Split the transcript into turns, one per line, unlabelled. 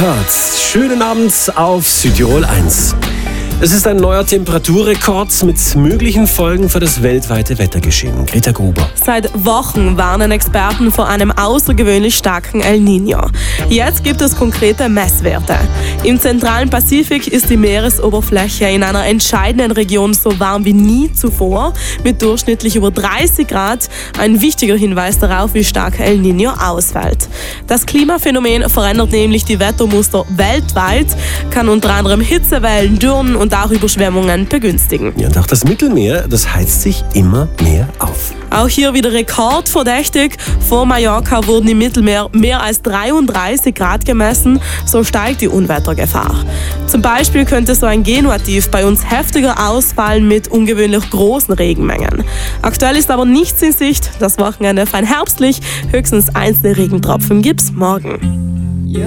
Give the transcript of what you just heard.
Kurz. Schönen Abend auf Südtirol 1. Es ist ein neuer Temperaturrekord mit möglichen Folgen für das weltweite Wettergeschehen. Greta Gruber.
Seit Wochen warnen Experten vor einem außergewöhnlich starken El Niño. Jetzt gibt es konkrete Messwerte. Im zentralen Pazifik ist die Meeresoberfläche in einer entscheidenden Region so warm wie nie zuvor, mit durchschnittlich über 30 Grad. Ein wichtiger Hinweis darauf, wie stark El Niño ausfällt. Das Klimaphänomen verändert nämlich die Wettermuster weltweit, kann unter anderem Hitzewellen, Dürren und auch Überschwemmungen begünstigen.
Ja, und auch das Mittelmeer, das heizt sich immer mehr auf.
Auch hier wieder rekordverdächtig. Vor Mallorca wurden im Mittelmeer mehr als 33 Grad gemessen. So steigt die Unwettergefahr. Zum Beispiel könnte so ein Genua-Tief bei uns heftiger ausfallen mit ungewöhnlich großen Regenmengen. Aktuell ist aber nichts in Sicht. Das Wochenende fein herbstlich. Höchstens einzelne Regentropfen gibt's morgen.